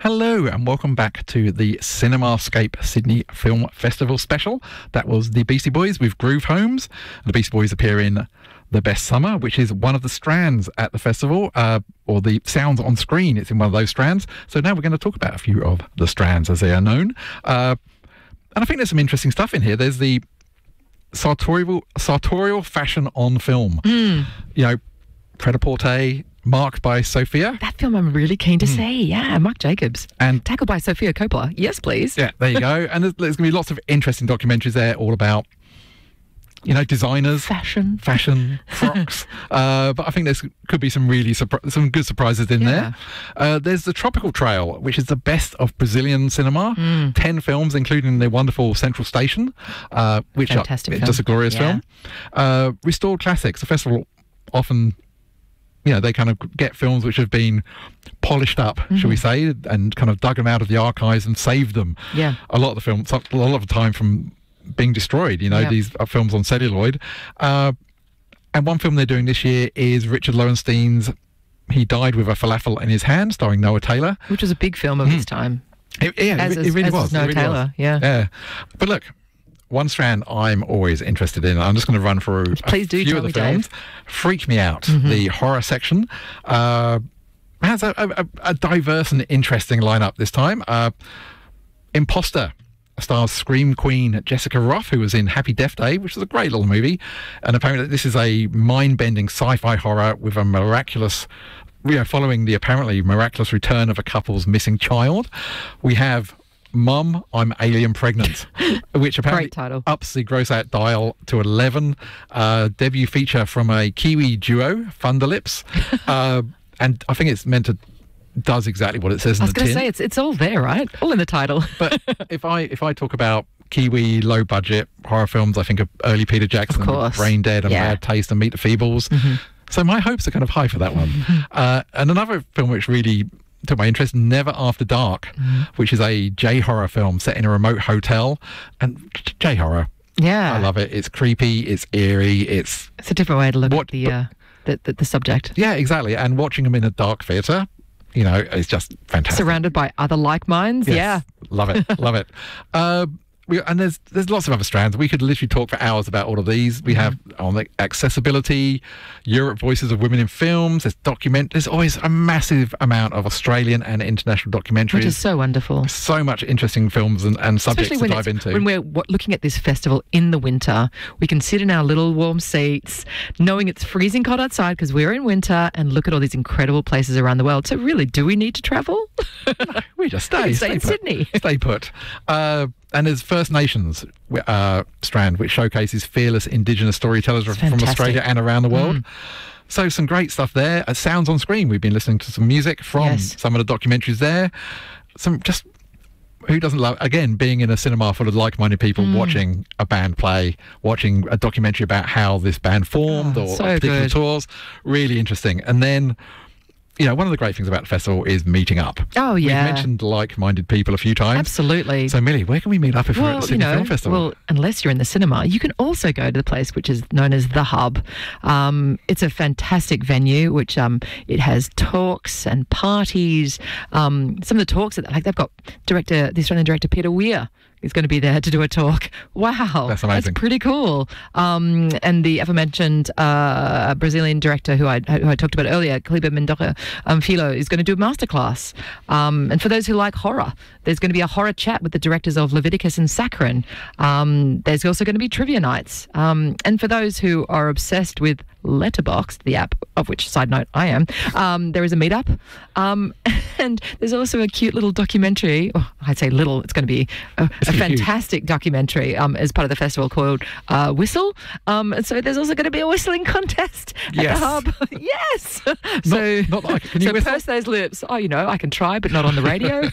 Hello and welcome back to the Cinemascape Sydney Film Festival special. That was the Beastie Boys with Groove Homes. The Beastie Boys appear in The Best Summer, which is one of the strands at the festival, or the sounds on screen. It's in one of those strands. So now we're going to talk about a few of the strands as they are known. And I think there's some interesting stuff in here. There's the sartorial fashion on film. You know, Pret-a-Porter, marked by Sophia. That film I'm really keen to see. Yeah, Mark Jacobs. And tackled by Sophia Coppola. Yes, please. Yeah, there you go. And there's going to be lots of interesting documentaries there all about, you know, designers. Fashion, frocks. But I think there could be some really some good surprises in there. There's the Tropical Trail, which is the best of Brazilian cinema. 10 films, including the wonderful Central Station, which fantastic is just a glorious film. Restored Classics. The festival often, you know, they kind of get films which have been polished up, shall we say, and kind of dug them out of the archives and saved them. Yeah. A lot of the time from being destroyed, you know, these are films on celluloid. And one film they're doing this year is Richard Lowenstein's He Died with a Falafel in His Hand, starring Noah Taylor. Which was a big film of its time. It really was. Noah Taylor, yeah. But look, one strand I'm always interested in. I'm just going to run through a few of the films. Dave. Freak Me Out, the horror section, has a diverse and interesting lineup this time. Imposter stars Scream Queen Jessica Rothe, who was in Happy Death Day, which is a great little movie. And apparently this is a mind-bending sci-fi horror with a miraculous, you know, following the apparently miraculous return of a couple's missing child. We have Mum, I'm Alien Pregnant, which apparently ups the gross out dial to 11. Debut feature from a Kiwi duo, Thunderlips. And I think it's meant to does exactly what it says in the tin. I was going to say, it's all there, right? All in the title. But if I talk about Kiwi low-budget horror films, I think of early Peter Jackson, Brain Dead and Bad Taste and Meet the Feebles. So my hopes are kind of high for that one. And another film which really took my interest, Never After Dark, which is a J-horror film set in a remote hotel. And J-horror, I love it. It's creepy, it's eerie, it's a different way to look at the subject. Yeah, exactly. And watching them in a dark theatre, you know, it's just fantastic. Surrounded by other like minds, Love it, love it. And there's lots of other strands. We could literally talk for hours about all of these. We have on the accessibility, Europe Voices of Women in Films. There's always a massive amount of Australian and international documentaries, which is so wonderful. So much interesting films and subjects to dive into. When we're looking at this festival in the winter, we can sit in our little warm seats, knowing it's freezing cold outside because we're in winter, and look at all these incredible places around the world. So really, do we need to travel? No, we just stay in Sydney. Stay put. And there's First Nations strand, which showcases fearless Indigenous storytellers from Australia and around the world. So some great stuff there. Sounds on Screen. We've been listening to some music from some of the documentaries there. Some just, who doesn't love, again, being in a cinema full of like-minded people, watching a band play, watching a documentary about how this band formed or particular tours. Really interesting. And then, you know, one of the great things about the festival is meeting up. Oh, yeah. We've mentioned like-minded people a few times. Absolutely. So, Millie, where can we meet up if we're at the Sydney Film Festival? Well, unless you're in the cinema, you can also go to the place which is known as The Hub. It's a fantastic venue, which it has talks and parties. Some of the talks, like they've got the Australian director Peter Weir is going to be there to do a talk. Wow. That's amazing. That's pretty cool. And the aforementioned Brazilian director who I talked about earlier, Kleber Mendonça Filho, is going to do a masterclass. And for those who like horror, there's going to be a horror chat with the directors of Leviticus and Saccharine. There's also going to be trivia nights. And for those who are obsessed with Letterboxd, the app of which, side note, I am, there is a meetup. And there's also a cute little documentary. Oh, I'd say little. It's going to be a fantastic documentary as part of the festival called Whistle. And so there's also going to be a whistling contest at the Hub. Yes. So purse those lips. Oh, you know, I can try, but not on the radio.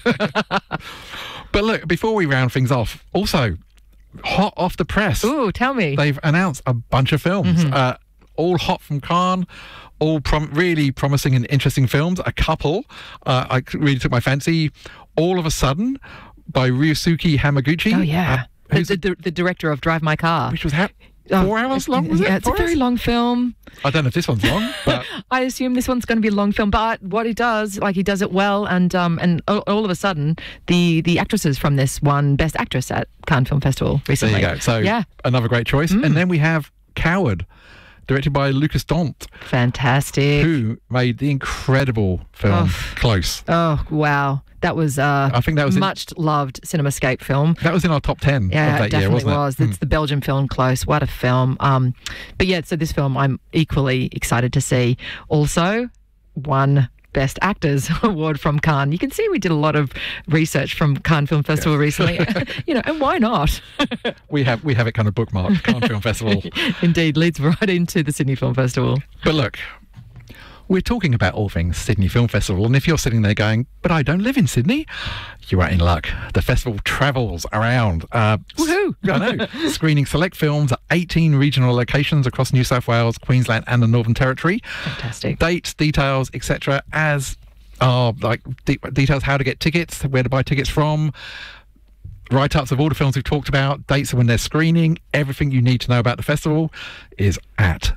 But look, before we round things off, also hot off the press. Ooh, tell me. They've announced a bunch of films. All hot from Cannes, all really promising and interesting films. A couple I really took my fancy. All of a Sudden by Ryusuke Hamaguchi. Oh, yeah. The director of Drive My Car. Which was 4 hours long, was it? Yeah, it's a 4 very hours? long film. I don't know if this one's long, but I assume this one's going to be a long film, but what he does, like he does it well, and all of a sudden, the actresses from this won Best Actress at Cannes Film Festival recently. there you go. So yeah, another great choice. And then we have Coward, directed by Lucas Dont, fantastic. who made the incredible film Close. Oh wow, that was I think that was much loved CinemaScape film. That was in our top 10 Yeah, of it that year, definitely wasn't it? was. It's the Belgian film Close. What a film. But yeah, so this film I'm equally excited to see. Also, won Best Actors award from Cannes. You can see we did a lot of research from Cannes Film Festival recently. And why not? We have it kind of bookmarked, Cannes Film Festival. Indeed, leads right into the Sydney Film Festival. But look, we're talking about all things Sydney Film Festival, and if you're sitting there going, but I don't live in Sydney, you are in luck. The festival travels around. Woohoo! I know. Screening select films at 18 regional locations across New South Wales, Queensland and the Northern Territory. Fantastic. Dates, details, etc. as are like details how to get tickets, where to buy tickets from, write-ups of all the films we've talked about, dates of when they're screening, everything you need to know about the festival is at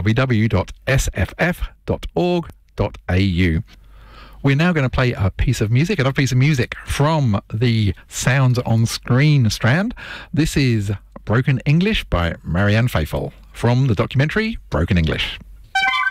www.sff.org.au. We're now going to play another piece of music from the Sounds on Screen strand. This is Broken English by Marianne Faithfull from the documentary Broken English.